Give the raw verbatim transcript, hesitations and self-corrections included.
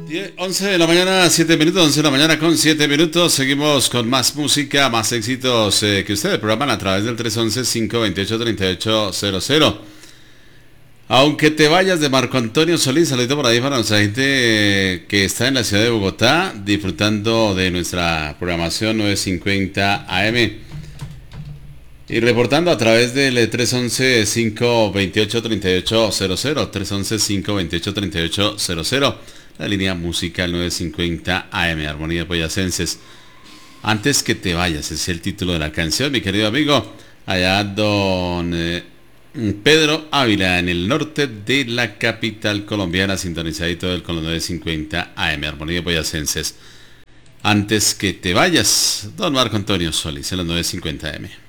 once de la mañana, siete minutos, once de la mañana con siete minutos. Seguimos con más música, más éxitos eh, que ustedes programan a través del tres once, cinco veintiocho, treinta y ocho cero cero. Aunque te vayas, de Marco Antonio Solís, saludito por ahí para nuestra gente eh, que está en la ciudad de Bogotá, disfrutando de nuestra programación nueve cincuenta A M. Y reportando a través del tres once, cinco veintiocho, treinta y ocho cero cero, tres once, cinco veintiocho, treinta y ocho cero cero. La línea musical nueve cincuenta A M, Armonía Boyacenses. Antes que te vayas, es el título de la canción, mi querido amigo. Allá don eh, Pedro Ávila, en el norte de la capital colombiana, sintonizadito del con los nueve cincuenta A M, Armonía Boyacenses. Antes que te vayas, don Marco Antonio Solís, en los nueve cincuenta A M.